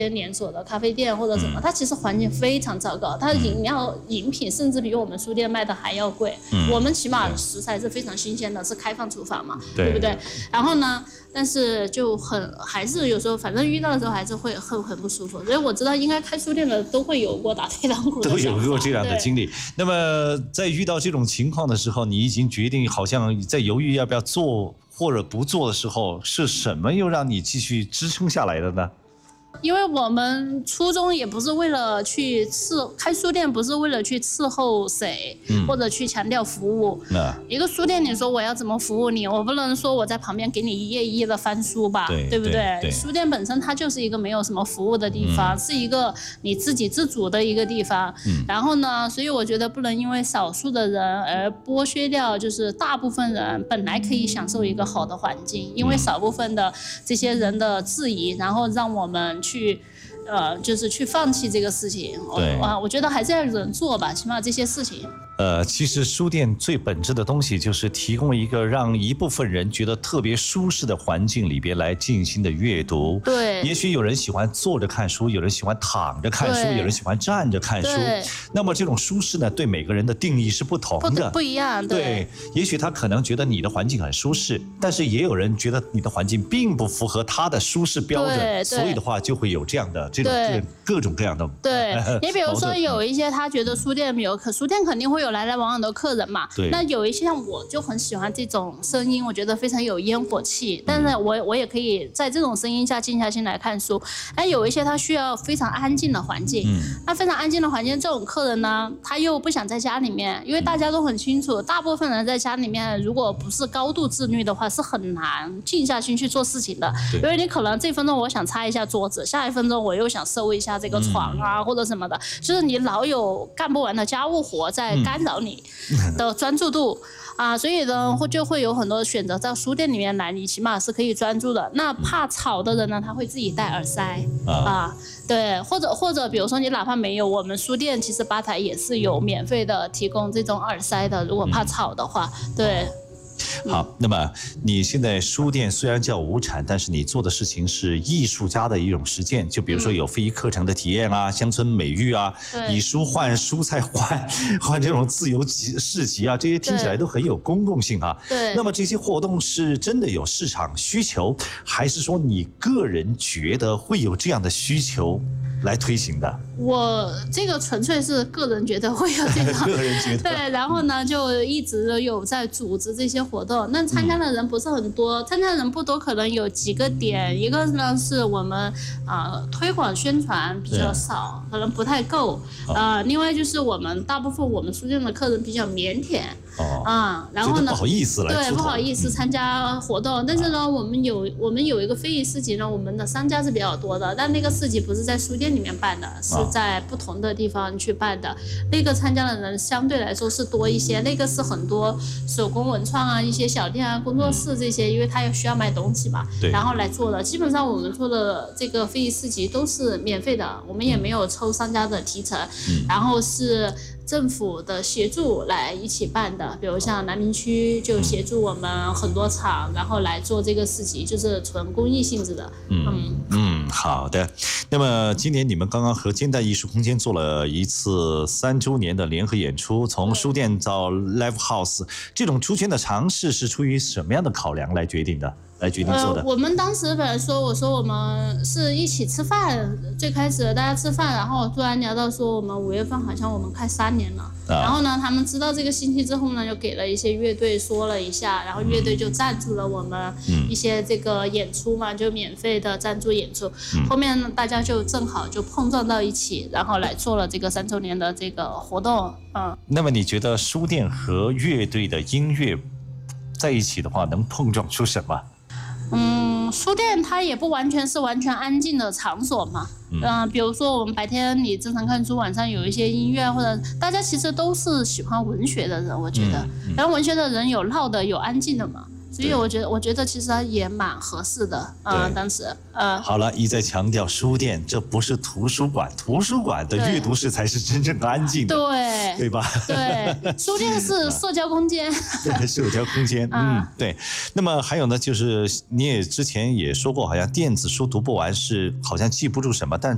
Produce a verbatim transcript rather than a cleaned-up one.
连锁的咖啡店或者什么，它其实环境非常糟糕，它的饮料饮品甚至比我们书店卖的还要贵。嗯、我们起码食材是非常新鲜的，是开放厨房嘛， 对, 对不对？然后呢，但是就很还是有时候，反正遇到的时候还是会很很不舒服。所以我知道，应该开书店的都会有过打退堂鼓的， 都有过这样的经历。那么在遇到这种情况的时候，你已经决定好像在犹豫要不要做或者不做的时候，是什么又让你继续支撑下来的呢？ 因为我们初衷也不是为了去伺开书店，不是为了去伺候谁，嗯、或者去强调服务。一个书店，你说我要怎么服务你？我不能说我在旁边给你一页一页的翻书吧， 对, 对不 对, 对, 对？书店本身它就是一个没有什么服务的地方，嗯、是一个你自给自足的一个地方。嗯、然后呢，所以我觉得不能因为少数的人而剥削掉，就是大部分人本来可以享受一个好的环境，因为少部分的这些人的质疑，然后让我们去，呃，就是去放弃这个事情。对啊，我觉得还是要有人做吧，起码这些事情。 呃，其实书店最本质的东西就是提供一个让一部分人觉得特别舒适的环境里边来静心的阅读。 对， 也许有人喜欢坐着看书，有人喜欢躺着看书，有人喜欢站着看书。那么这种舒适呢，对每个人的定义是不同的， 不, 不一样。对， 对，也许他可能觉得你的环境很舒适，但是也有人觉得你的环境并不符合他的舒适标准，所以的话就会有这样的这种各种各样的。 对，你比如说有一些他觉得书店有，可书店肯定会有来来往往的客人嘛。 对。 那有一些像我就很喜欢这种声音，我觉得非常有烟火气，但是我我也可以在这种声音下静下心来看书。但有一些他需要非常安静的环境，嗯，那非常安静的环境，这种客人呢，他又不想在家里面，因为大家都很清楚，大部分人在家里面，如果不是高度自律的话，是很难静下心去做事情的。因为你可能这分钟我想擦一下桌子，下一分钟我又想收一下这个床啊，嗯、或者什么的，就是你老有干不完的家务活在干扰你的专注度。嗯啊，所以呢，就会有很多选择在书店里面来，你起码是可以专注的。那怕吵的人呢，他会自己戴耳塞啊，啊对，或者或者比如说你哪怕没有，我们书店其实吧台也是有免费的提供这种耳塞的，如果怕吵的话，对。 好，那么你现在书店虽然叫无产，但是你做的事情是艺术家的一种实践，就比如说有非遗课程的体验啊，嗯、乡村美育啊，以书换蔬菜换换这种自由市集啊，这些听起来都很有公共性啊。 对。 那么这些活动是真的有市场需求，还是说你个人觉得会有这样的需求来推行的？ 我这个纯粹是个人觉得会有这个个人觉得对，然后呢就一直有在组织这些活动，那参加的人不是很多，嗯、参加的人不多，可能有几个点，一个呢是我们啊、呃、推广宣传比较少，可能不太够，啊、呃，另外就是我们大部分我们书店的客人比较腼腆。 哦， 啊、嗯，然后呢， 不好意思来， 对，不好意思参加活动，嗯、但是呢，我们有我们有一个非遗市集呢，我们的商家是比较多的，但那个市集不是在书店里面办的，是在不同的地方去办的，那个参加的人相对来说是多一些，那个是很多手工文创啊、一些小店啊、工作室这些，因为他也需要卖东西嘛， 对， 然后来做的。基本上我们做的这个非遗市集都是免费的，我们也没有抽商家的提成，嗯、然后是政府的协助来一起办的，比如像南明区就协助我们很多场，然后来做这个市集，就是纯公益性质的。 嗯嗯嗯，好的。那么今年你们刚刚和煎蛋艺术空间做了一次三周年的联合演出，从书店到 live house， 这种出圈的尝试是出于什么样的考量来决定的？来决定做的、 呃。我们当时本来说，我说我们是一起吃饭，最开始大家吃饭，然后突然聊到说我们五月份好像我们快三年了，啊、然后呢，他们知道这个信息之后呢，就给了一些乐队说了一下，然后乐队就赞助了我们一些这个演出嘛，嗯、就免费的赞助演出。嗯、后面呢，大家就正好就碰撞到一起，然后来做了这个三周年的这个活动。嗯。 那么你觉得书店和乐队的音乐在一起的话，能碰撞出什么？ 嗯，书店它也不完全是完全安静的场所嘛，嗯、呃，比如说我们白天你正常看书，晚上有一些音乐，或者大家其实都是喜欢文学的人，我觉得，嗯嗯、然后文学的人有闹的，有安静的嘛。所以我觉得，我觉得其实也蛮合适的啊、呃。当时，呃， 好了，一再强调书店，这不是图书馆，图书馆的阅读室才是真正安静的， 对， 对吧？ 对，书店是社交空间， 对，社交空间，嗯，对。那么还有呢，就是你也之前也说过，好像电子书读不完是好像记不住什么，但